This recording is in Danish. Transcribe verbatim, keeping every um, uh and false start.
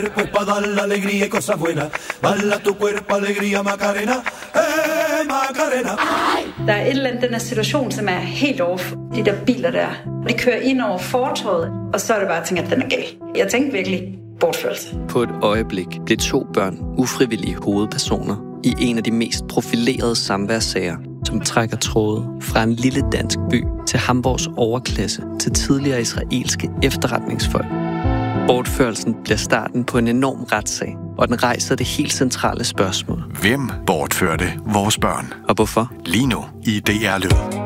cuerpo es pa' dar la alegría y cosas buenas. Bala tu cuerpo, alegría, Macarena. Eh, Macarena. Der er et eller andet, den her situation, som er helt off. De der biler der, de kører ind over fortovet, og så er det bare, at jeg tænker, at den er gal. Jeg tænkte virkelig bortførelse. På et øjeblik blev to børn ufrivillige hovedpersoner i en af de mest profilerede samværssager, som trækker tråde fra en lille dansk by til Hamburgs overklasse til tidligere israelske efterretningsfolk. Bortførelsen bliver starten på en enorm retssag, og den rejser det helt centrale spørgsmål. Hvem bortførte vores børn? Og hvorfor? Lige nu i D R Lyd.